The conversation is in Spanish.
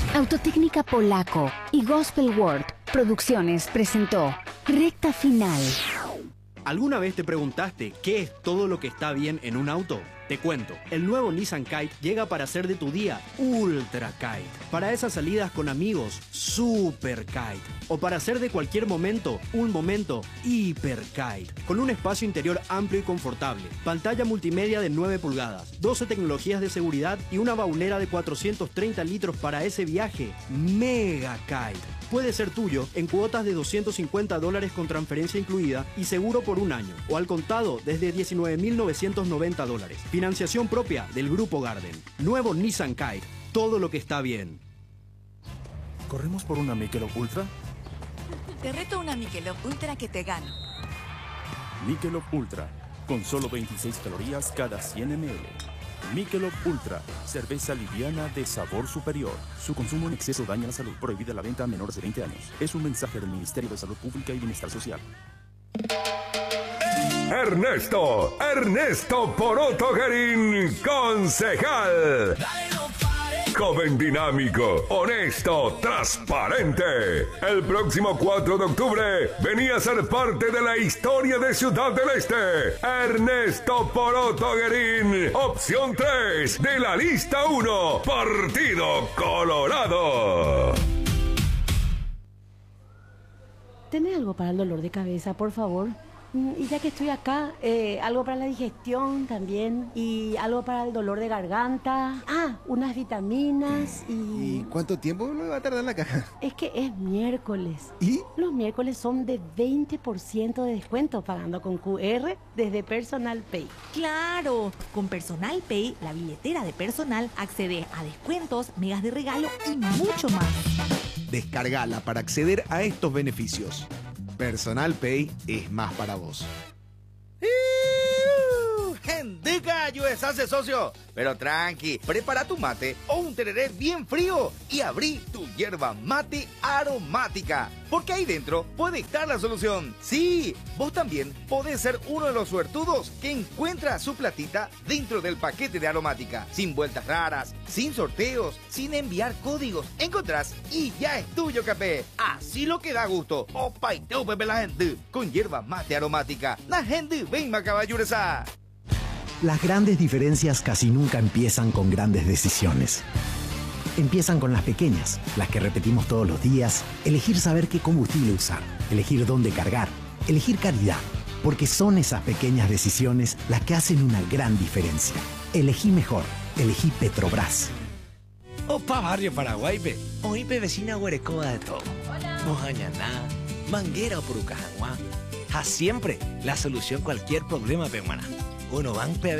Autotécnica Polaco y Gospel World Producciones presentó Recta Final. ¿Alguna vez te preguntaste qué es todo lo que está bien en un auto? Te cuento, el nuevo Nissan Kite llega para hacer de tu día Ultra Kite. Para esas salidas con amigos, Super Kite. O para hacer de cualquier momento, un momento Hyper Kite. Con un espacio interior amplio y confortable, pantalla multimedia de 9 pulgadas, 12 tecnologías de seguridad y una baulera de 430 litros para ese viaje Mega Kite. Puede ser tuyo en cuotas de $250 con transferencia incluida y seguro por un año, o al contado desde $19.990. Financiación propia del Grupo Garden. Nuevo Nissan Kite. Todo lo que está bien. ¿Corremos por una Michelob Ultra? Te reto una Michelob Ultra que te gano. Michelob Ultra, con solo 26 calorías cada 100 ml. Michelob Ultra, cerveza liviana de sabor superior. Su consumo en exceso daña la salud. Prohibida la venta a menores de 20 años. Es un mensaje del Ministerio de Salud Pública y Bienestar Social. Ernesto Poroto Guerín, concejal. Joven dinámico, honesto, transparente. El próximo 4 de octubre venía a ser parte de la historia de Ciudad del Este. Ernesto Poroto Guerín, opción 3 de la lista 1, Partido Colorado. ¿Tenés algo para el dolor de cabeza, por favor? Y ya que estoy acá, algo para la digestión también. Y algo para el dolor de garganta. Unas vitaminas y... ¿Y cuánto tiempo me va a tardar la caja? Es que es miércoles. ¿Y? Los miércoles son de 20% de descuento pagando con QR desde Personal Pay. ¡Claro! Con Personal Pay, la billetera de personal, accede a descuentos, megas de regalo y mucho más. Descargala para acceder a estos beneficios. Personal Pay es más para vos. ¡Gendica, USA, socio! Pero tranqui, prepara tu mate o un tereré bien frío y abrí tu yerba mate aromática. Porque ahí dentro puede estar la solución. Sí, vos también podés ser uno de los suertudos que encuentra su platita dentro del paquete de aromática. Sin vueltas raras, sin sorteos, sin enviar códigos. Encontrás y ya es tuyo, capé. Así lo que da gusto. Opa y teu, pepe la gente. Con yerba mate aromática. La gente ven macaballuresa. Las grandes diferencias casi nunca empiezan con grandes decisiones. Empiezan con las pequeñas, las que repetimos todos los días, elegir saber qué combustible usar, elegir dónde cargar, elegir calidad, porque son esas pequeñas decisiones las que hacen una gran diferencia. Elegí mejor, elegí Petrobras. Opa, barrio Paraguay, pe. Oípe, vecina Huerecoba de todo. Hola. Mojañaná, Manguera o Purucajaguá. Siempre la solución a cualquier problema, pe, maná. Uno van, pe.